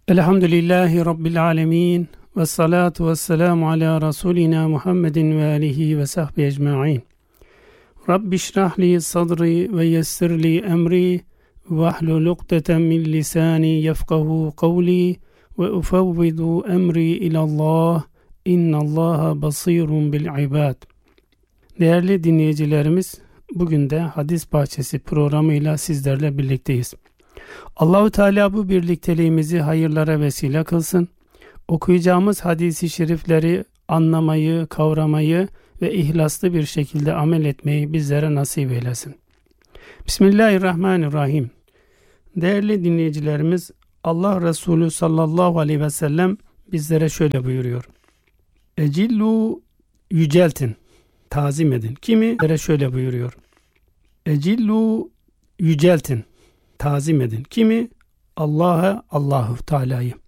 Elhamdülillahi Rabbil alemin ve salatu ve selamu ala Resulina Muhammedin ve alihi ve sahbihi ecma'in. Rabbi şrahli sadri ve yessirli emri ve ahlul ukdeten min lisani yefkahu kavli ve ufevvidu emri ilallah innallaha basirun bil ibad. Değerli dinleyicilerimiz, bugün de Hadis Bahçesi programıyla sizlerle birlikteyiz. Allahu Teala bu birlikteliğimizi hayırlara vesile kılsın. Okuyacağımız hadisi şerifleri anlamayı, kavramayı ve ihlaslı bir şekilde amel etmeyi bizlere nasip eylesin. Bismillahirrahmanirrahim. Değerli dinleyicilerimiz, Allah Resulü sallallahu aleyhi ve sellem bizlere şöyle buyuruyor. Ecillu, yüceltin, tazim edin. Kimi şöyle buyuruyor. Ecillu, yüceltin, tazim edin. Kimi? Allah'a, Allahu Teala'yı.